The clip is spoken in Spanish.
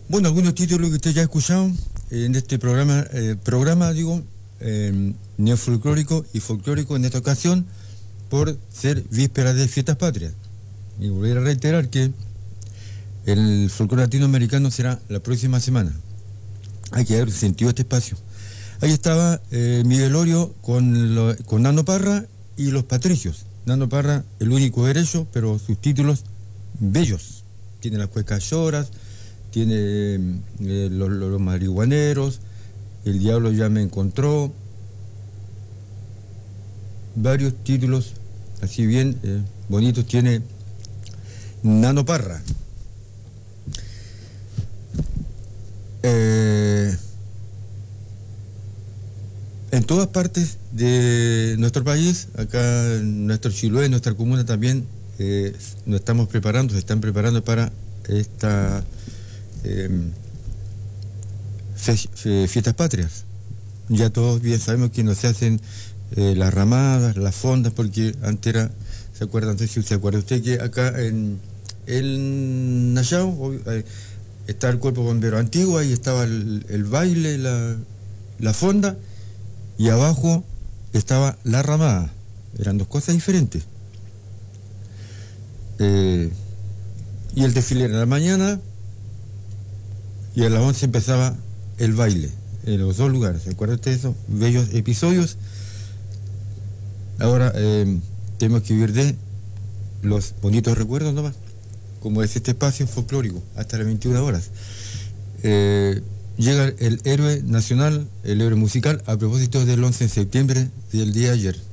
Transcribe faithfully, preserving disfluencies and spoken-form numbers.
Bueno, algunos títulos que usted ya ha escuchado en este programa, eh, programa, digo, eh, neofolclórico y folclórico en esta ocasión, por ser víspera de Fiestas Patrias. Y volver a reiterar que el folclore latinoamericano será la próxima semana. Hay que dar sentido a este espacio. Ahí estaba eh, Miguel Orio con, lo, con Nano Parra y los Patricios. Nano Parra, el único derecho, pero sus títulos bellos. Tiene las cuecas lloras, tiene eh, los, los marihuaneros, El diablo ya me encontró, varios títulos así bien eh, bonitos tiene Nano Parra. Eh, en todas partes de nuestro país, acá en nuestro Chiloé, en nuestra comuna también, eh, nos estamos preparando, se están preparando para esta eh, fe, fe, fiestas patrias. Ya todos bien sabemos que no se hacen eh, las ramadas, las fondas, porque antes era, ¿se acuerdan? No sé si se acuerda usted que acá en el Nayao eh, está el cuerpo bombero antiguo, ahí estaba el, el baile, la, la fonda, y abajo estaba la ramada. Eran dos cosas diferentes. Eh, y el desfile era en la mañana y a las once empezaba el baile en los dos lugares. ¿Se acuerdan de esos bellos episodios? Ahora eh, tenemos que vivir de los bonitos recuerdos nomás, como es este espacio folclórico, hasta las veintiuna horas. Eh, llega el héroe nacional, el héroe musical, a propósito del once de septiembre del día de ayer.